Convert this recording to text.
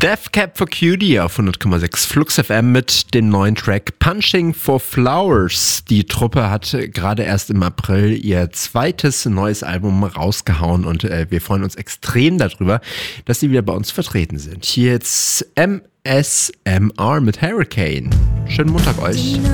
Death Cab for Cutie auf 100,6 Flux FM mit dem neuen Track Punching for Flowers. Die Truppe hat gerade erst im April ihr zweites neues Album rausgehauen und wir freuen uns extrem darüber, dass sie wieder bei uns vertreten sind. Hier jetzt MSMR mit Hurricane. Schönen Montag euch.